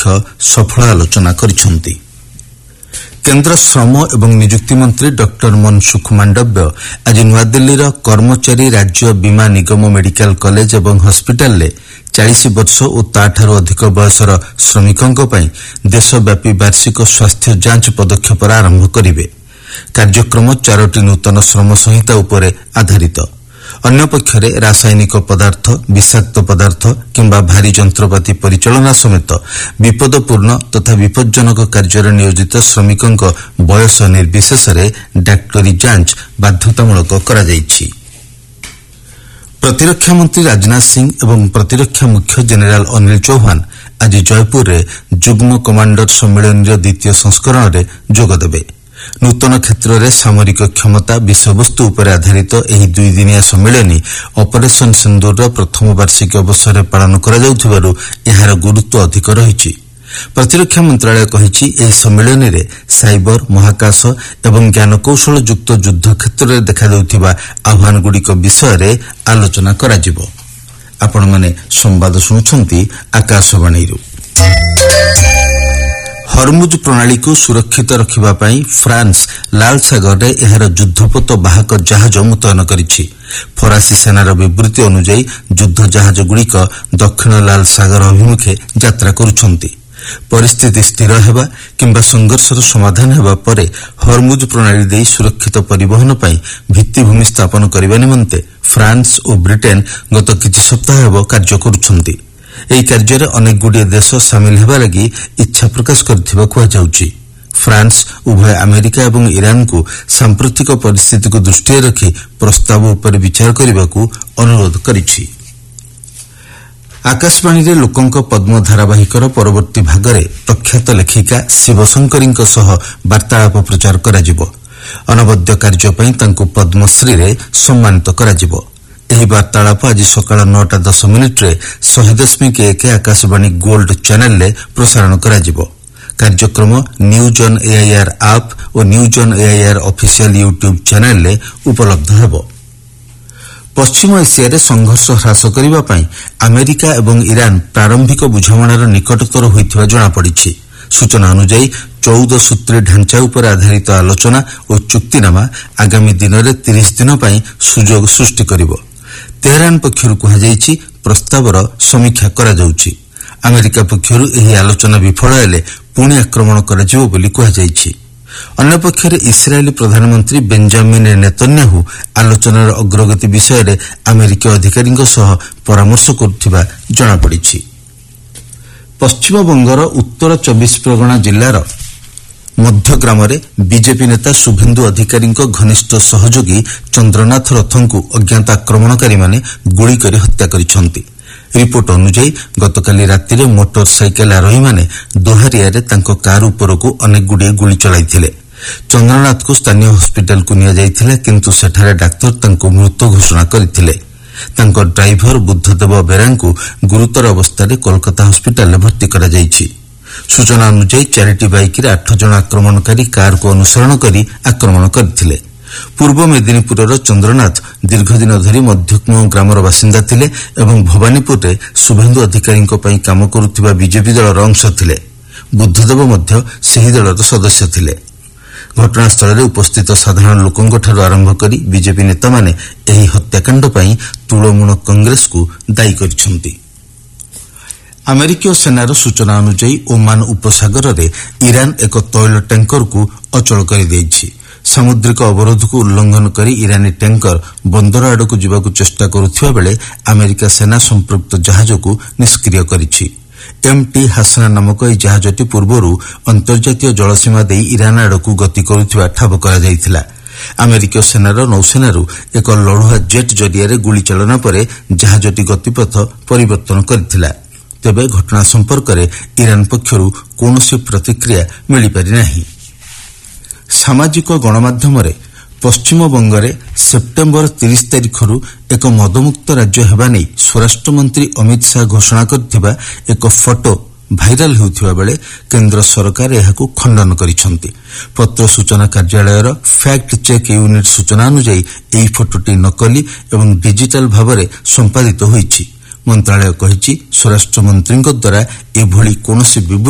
सफल आलोचना करिसेंती। केन्द्र श्रम एवं नियुक्ति मंत्री डॉक्टर मनसुख मांडव्य आज नुआदिल्लीर कर्मचारी राज्य बीमा निगम मेडिकल कॉलेज एवं हॉस्पिटल ले 40 वर्ष और ताठारो अधिक बयसर श्रमिकों पई देशव्यापी वार्षिक स्वास्थ्य जांच पदक्षेप आरंभ करिवे। कार्यक्रम 4टी नूतन श्रम संहिता उपरे आधारित। अन्य पक्षरे रासायनिक पदार्थ, विषाक्त पदार्थ किंबा भारी जंत्रपाती परिचालना समेत विपदपूर्ण तथा विपज्जनक कार्य नियोजित श्रमिकों बयस निर्विशेष डाक्टरी जांच बाध्यतामूलक करा जायछि। प्रतिरक्षा मंत्री राजनाथ सिंह एवं प्रतिरक्षा मुख्य जेनेराल अनिल चौहान आज जयपुर रे जुग्म कमांडर सम्मेलन द्वितीय संस्करण रे जोग देबे। नूतन क्षेत्र में सामरिक क्षमता विषयवस्तु उपर आधारित एही 2 दिनिया सम्मेलनी ऑपरेशन सिंदूर प्रथम वार्षिक अवसर में पालन करा जाउथिबारु एहार गुरुत्व अधिक रहिछि। प्रतिरक्षा मंत्रालय कहिछि एही सम्मेलन रे साइबर, महाकाश एवं ज्ञानकौशल युक्त युद्ध क्षेत्र में देखा जाउथिबा आह्वान गुड़िक विषय रे आलोचना करा जिवो। आपण माने संवाद सुनुछंती आकाशवाणी रु। हरमुज प्रणाली को सुरक्षित रखिबा पई फ्रांस लाल सागर रे एहार युद्धपोत वाहक जहाज मुतयन करिछि। फरासी सेनार विवृत्ति अनुसार युद्ध जहाज गुड़िक दक्षिण लाल सागर अभिमुखे यात्रा करुछंती। परिस्थिति स्थिर हेबा किंबा संघर्षर समाधान हेबा परे हरमुज प्रणाली देई सुरक्षित परिवहन पई भित्तिभूमि स्थापन करिबा निमंते फ्रांस और ब्रिटेन गत किछि सप्ताह हेबा कार्य करुछंती। एही कार्य अनेक गुड़िए देश सामिल हेबा लगी इच्छा प्रकाश करथिबा कुहा जाउछि। फ्रांस उभय अमेरिका एवं ईरान को सांप्रतिक परिस्थिति को दृष्टि रखी प्रस्ताव उपर विचार करबाकू अनुरोध करिछि। आकाशवाणी रे लोकंक पद्म धारावाहिकर परवर्ती भागरे प्रख्यात लेखिका शिवशंकरींक सह वार्तालाप प्रचार कराजिबो। अनवद्य कार्य पई तांको पद्मश्री रे सम्मानित कराजिबो। एही वार्तालाप आज सकाळ 9:10 रे 100.1 आकाशवाणी गोल्ड चैनल ले प्रसारण कराजिबो। कार्यक्रम न्यूज ऑन एआईआर ऐप और news on AIR official YouTube channel ले उपलब्ध हेबो। पश्चिम एशिया रे संघर्ष ह्रास करिबा पई अमेरिका एवं ईरान प्रारंभिक बुझामणार निकटतर होइथिबा जणा पड़िछि। सूचना अनुसार 14 सूत्री ढांचा उपर आधारित आलोचना और चुक्तिनामा आगामी दिन रे 30 दिन पई सुजोग सृष्टि करिवो। तेहरान पक्षरु कहा जायछि प्रस्तावर समीक्षा करा जाउछि। अमेरिका पक्षरु एही आलोचना विफल हेले पुणी आक्रमण करा जिवो बोली कहा जायछि। अन्य पक्षरे इस्राएली प्रधानमंत्री बेंजामिन नेतन्याहू आलोचनार अग्रगति विषय रे अमेरिका अधिकारींक सह परामर्श करुथिबा जणा पड़िछि। पश्चिम बंगर उत्तर 24 परगना जिल्लार मध्यग्राम रे बीजेपी नेता शुभेन्दु अधिकारी घनिष्ठ सहयोगी चंद्रनाथ रथंकु अज्ञात आक्रमणकारी माने गुली करी हत्या करिसंती। रिपोर्ट अनुसार गतकाली राति रे मोटरसाइकेल आरोही माने दोहारिया रे तांको कार उपरकू अनेक गुडी गुली चलाइथिले। चंद्रनाथ को स्थानीय हॉस्पिटल को निया जाइथिला किंतु सेठारे डाक्टर तांको मृत घोषणा करिथिले। तांको ड्राइवर बुद्धदेव बेरांकु गुरुतर अवस्था रे कोलकाता हॉस्पिटल ले भर्ती करा जाइछि। सूचना अनुसार 4टी बाइक रे 8 जन आक्रमणकारी कार को अनुसरण करी आक्रमण करथिले। पूर्व मेदिनीपुरर चंद्रनाथ दीर्घदिन धरी मध्यक्म ग्रामर बासिंदा थिले एवं भवानीपुर रे शुभेन्दु अधिकारी पई काम करुथिबा बीजेपी दलर अंश थिले। बुद्धदेव मध्य सही दलर सदस्य थिले। घटनास्थल रे उपस्थित साधारण लोकंक ठारू आरंभ करी बीजेपी नेता माने एही हत्याकांड पई तृणमूल कांग्रेस को दायी करिसंती। अमेरिकीय सेनार सूचना अनुसार ओमान उपसागर रे ईरान एक तैल टैंकर को अचल कर देछि। सामुद्रिक अवरोध को उल्लंघन करी ईरानी टैंकर बंदर आड़ को जीवा चेष्टा करुथिबा बेले अमेरिका सेना संपृक्त जहाज को निष्क्रिय करिछि। एमटी हासना नामक यह जहाजटी पूर्वरु अंतर्जातीय जलसीमा दे ईरान आड़ को गति करुथिबा ठाब करा जायथिला। अमेरिकीय सेनार नौसेनारू एक लड़ुआ जेट जरिया गुली चालना पर जहाजटी गतिपथ परिवर्तन करथिला। तेबे घटना संपर्क में ईरान पक्षरु कौनसी प्रतिक्रिया मिल पारि नाही। सामाजिक गणमाध्यम पश्चिम बंगरे सेप्टेम्बर 30 तारिखरू एक मदमुक्त राज्य हेबा नै स्वराष्ट्र मंत्री अमित शाह घोषणा करथिबा एक फोटो भाइराल हेउथिबा बेले केंद्र सरकार एहाकू खंडन करिसंती। पत्र सूचना कार्यालयर फैक्ट चेक यूनिट सूचना अनुसार एही फोटोटी नकली एवं डिजिटल भावरे संपादित होईछि। मंत्रालय कहिछि स्वराष्ट्र मंत्रीଙ୍କ द्वारा एभली कोनोसी